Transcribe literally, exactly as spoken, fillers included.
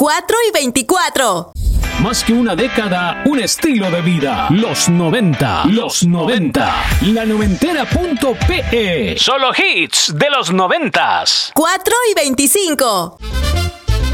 cuatro y veinticuatro. Más que una década, un estilo de vida. Los noventa. Los noventa. La noventera punto pe. Solo hits de los noventas. cuatro y veinticinco.